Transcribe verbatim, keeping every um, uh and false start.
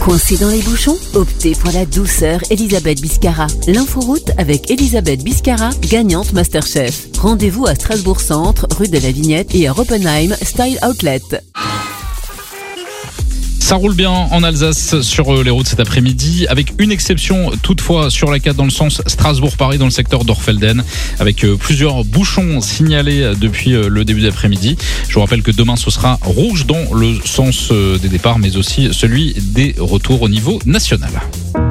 Coincé dans les bouchons? Optez pour la douceur Elisabeth Biscara. L'inforoute avec Elisabeth Biscara, gagnante Masterchef. Rendez-vous à Strasbourg Centre, rue de la Vignette et à Oppenheim Style Outlet. Ça roule bien en Alsace sur les routes cet après-midi, avec une exception toutefois sur la quatre dans le sens Strasbourg-Paris dans le secteur d'Orfelden, avec plusieurs bouchons signalés depuis le début d'après-midi. Je vous rappelle que demain ce sera rouge dans le sens des départs, mais aussi celui des retours au niveau national.